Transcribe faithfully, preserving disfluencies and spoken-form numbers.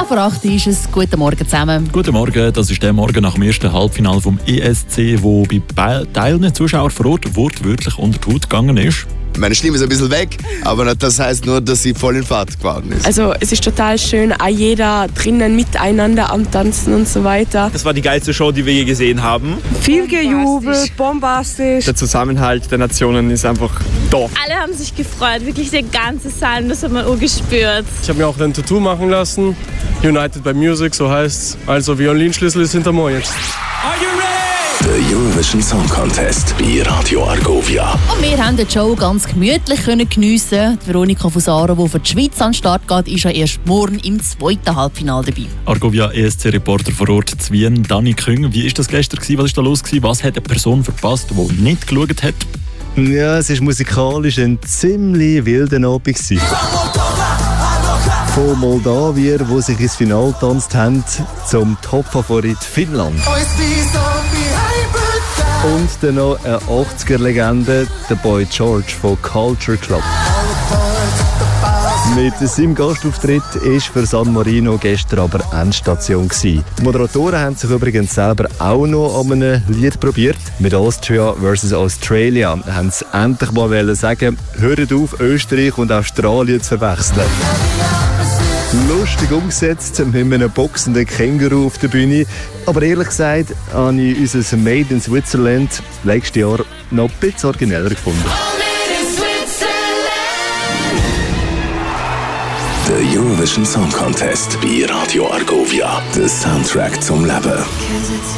vor acht ist es. Guten Morgen zusammen. Guten Morgen, das ist der Morgen nach dem ersten Halbfinale vom E S C, wo bei teilenden Zuschauern vor Ort wortwörtlich unter die Haut gegangen ist. Meine Stimme ist ein bisschen weg, aber das heißt nur, dass sie voll in Fahrt geworden ist. Also es ist total schön, auch jeder drinnen miteinander am Tanzen und so weiter. Das war die geilste Show, die wir je gesehen haben. Viel gejubelt, bombastisch. Der Zusammenhalt der Nationen ist einfach da. Alle haben sich gefreut, wirklich der ganze Saal, das hat man auch gespürt. Ich habe mir auch ein Tattoo machen lassen, United by Music, so heißt's. Also Violinschlüssel ist hinter mir jetzt. Der Eurovision Song Contest bei Radio Argovia. Und wir haben die Show ganz gemütlich können geniessen. Die Veronika Fusaro, die für die Schweiz an den Start geht, ist ja erst morgen im zweiten Halbfinale dabei. Argovia E S C-Reporter vor Ort zu Wien, Dani Küng. Wie war das gestern? Was war da los? Was hat eine Person verpasst, die nicht geschaut hat? Ja, es war musikalisch ein ziemlich wilder Abend. Von Moldawier, die sich ins Finale getanzt haben, zum Top-Favorit Finnland. Und dann noch eine achtziger-Legende, der Boy George von Culture Club. Mit seinem Gastauftritt war für San Marino gestern aber Endstation gewesen. Die Moderatoren haben sich übrigens selber auch noch an einem Lied probiert. Mit Austria versus Australia haben sie endlich mal sagen, hört auf, Österreich und Australien zu verwechseln. Lustig umgesetzt mit einem boxenden Känguru auf der Bühne. Aber ehrlich gesagt habe ich unser Made in Switzerland letztes Jahr noch ein bisschen origineller gefunden. Der Eurovision Song Contest bei Radio Argovia. Der Soundtrack zum Leben.